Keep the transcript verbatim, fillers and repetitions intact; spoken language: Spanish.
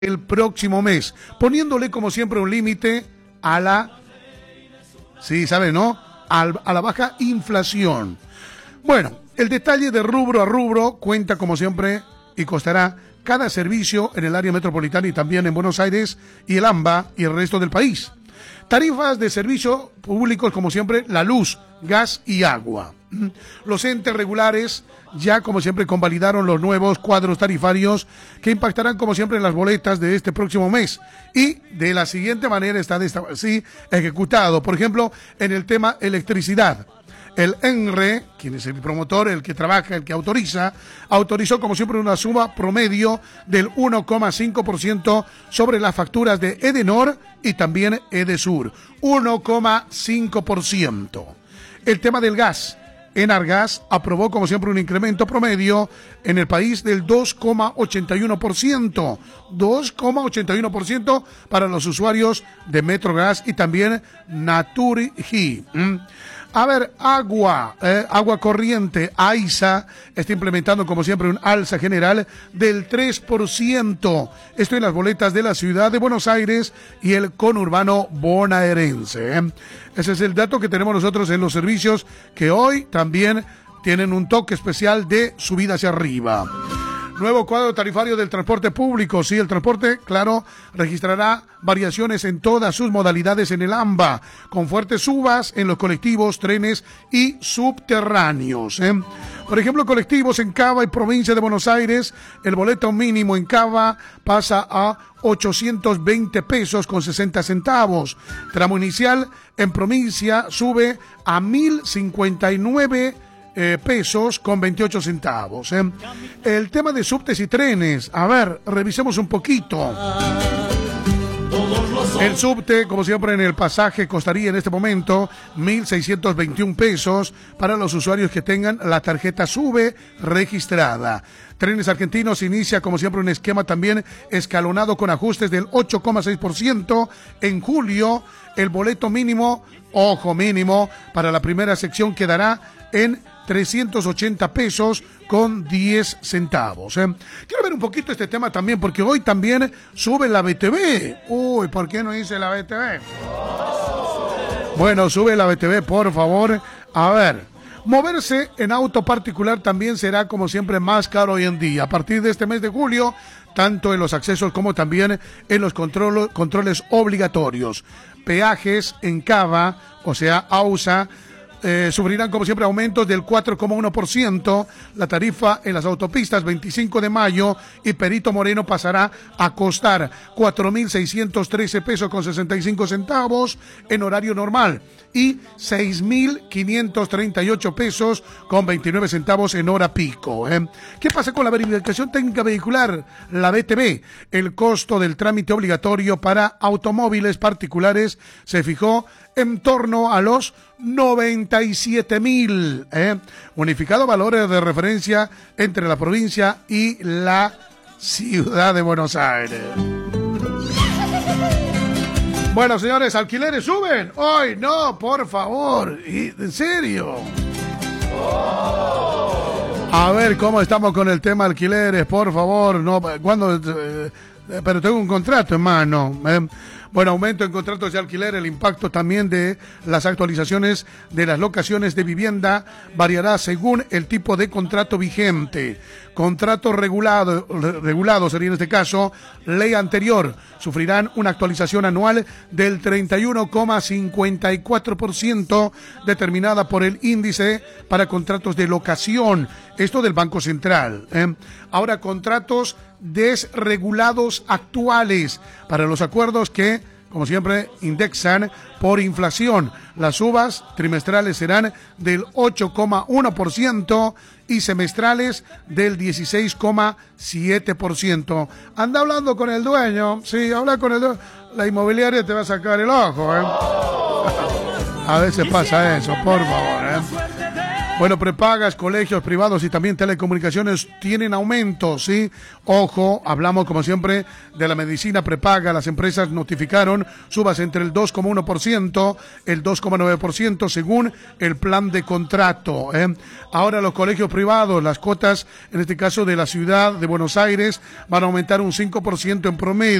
el próximo mes, poniéndole como siempre un límite a la, sí, ¿sabe, no? A, a la baja inflación. Bueno, el detalle de rubro a rubro cuenta como siempre y costará cada servicio en el área metropolitana y también en Buenos Aires y el AMBA y el resto del país. Tarifas de servicios públicos como siempre, la luz, gas y agua. Los entes regulares ya como siempre convalidaron los nuevos cuadros tarifarios que impactarán como siempre en las boletas de este próximo mes y de la siguiente manera está así ejecutado. Por ejemplo, en el tema electricidad. El ENRE, quien es el promotor, el que trabaja, el que autoriza, autorizó como siempre una suma promedio del uno coma cinco por ciento sobre las facturas de Edenor y también Edesur. uno coma cinco por ciento. El tema del gas. Enargas aprobó como siempre un incremento promedio en el país del dos coma ochenta y uno por ciento. dos coma ochenta y uno por ciento para los usuarios de Metrogas y también Naturgy. ¿Mm? A ver, agua, eh, agua corriente, AISA está implementando como siempre un alza general del tres por ciento. Esto en las boletas de la ciudad de Buenos Aires y el conurbano bonaerense. ¿eh? Ese es el dato que tenemos nosotros en los servicios que hoy también tienen un toque especial de subida hacia arriba. Nuevo cuadro tarifario del transporte público. Sí, el transporte, claro, registrará variaciones en todas sus modalidades en el AMBA, con fuertes subas en los colectivos, trenes y subterráneos. ¿eh? Por ejemplo, colectivos en Cava y provincia de Buenos Aires, el boleto mínimo en Cava pasa a ochocientos veinte pesos con sesenta centavos. Tramo inicial en provincia sube a mil cincuenta y nueve Eh, pesos con veintiocho centavos. ¿eh? El tema de subtes y trenes, a ver, revisemos un poquito. El subte, como siempre en el pasaje, costaría en este momento mil seiscientos veintiún pesos para los usuarios que tengan la tarjeta SUBE registrada. Trenes Argentinos inicia como siempre un esquema también escalonado con ajustes del ocho coma seis por ciento. En julio, el boleto mínimo, ojo mínimo, para la primera sección quedará en trescientos ochenta pesos con diez centavos. ¿eh? Quiero ver un poquito este tema también, porque hoy también sube la B T V. Uy, ¿por qué no dice la B T V? Bueno, sube la B T V, por favor. A ver, moverse en auto particular también será, como siempre, más caro hoy en día. A partir de este mes de julio, tanto en los accesos como también en los control, controles obligatorios. Peajes en Cava, o sea, AUSA, Eh, sufrirán como siempre aumentos del cuatro coma uno por ciento, la tarifa en las autopistas veinticinco de mayo y Perito Moreno pasará a costar cuatro mil seiscientos trece pesos con sesenta y cinco centavos en horario normal y seis mil quinientos treinta y ocho pesos con veintinueve centavos en hora pico. ¿eh? ¿Qué pasa con la verificación técnica vehicular? La B T V, el costo del trámite obligatorio para automóviles particulares se fijó en torno a los noventa y siete mil, ¿eh? unificado valores de referencia entre la provincia y la ciudad de Buenos Aires. Bueno, señores, ¿alquileres suben? ¡Ay, no, por favor! ¿Y, ¿En serio? A ver, ¿cómo estamos con el tema alquileres? Por favor, no, ¿cuándo? Eh, pero tengo un contrato en mano, ¿eh? Bueno, aumento en contratos de alquiler, el impacto también de las actualizaciones de las locaciones de vivienda variará según el tipo de contrato vigente. Contrato regulado, regulado sería en este caso, ley anterior, sufrirán una actualización anual del treinta y uno coma cincuenta y cuatro por ciento determinada por el índice para contratos de locación, esto del Banco Central. ¿eh? Ahora, contratos desregulados actuales para los acuerdos que, como siempre, indexan por inflación. Las subas trimestrales serán del ocho coma uno por ciento y semestrales del dieciséis coma siete por ciento. Anda hablando con el dueño. Sí, habla con el dueño. La inmobiliaria te va a sacar el ojo, ¿eh? A veces pasa eso, por favor, ¿eh? Bueno, prepagas, colegios privados y también telecomunicaciones tienen aumentos, ¿sí? Ojo, hablamos como siempre de la medicina prepaga. Las empresas notificaron subas entre el dos coma uno por ciento, el dos coma nueve por ciento según el plan de contrato, ¿eh? Ahora los colegios privados, las cuotas, en este caso de la ciudad de Buenos Aires, van a aumentar un cinco por ciento en promedio.